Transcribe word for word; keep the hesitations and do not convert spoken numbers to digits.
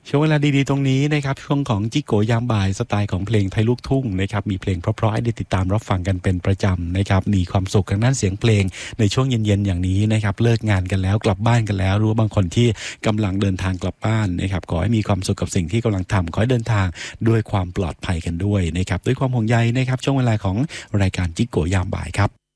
ช่วงเวลาดีๆตรงนี้นะครับช่วงของจิโกยามบ่ายสไตล์ของเพลงไทยลูกทุ่งนะครับมีเพลงเพราะๆให้ได้ติดตามรับฟังกันเป็นประจำนะครับมีความสุขทางด้านเสียงเพลงในช่วงเย็นๆอย่างนี้นะครับเลิกงานกันแล้วกลับบ้านกันแล้วรู้ว่าบางคนที่กำลังเดินทางกลับบ้านนะครับขอให้มีความสุขกับสิ่งที่กำลังทำขอให้เดินทางด้วยความปลอดภัยกันด้วยนะครับด้วยความห่วงใยนะครับช่วงเวลาของรายการจิโกยามบ่ายครับ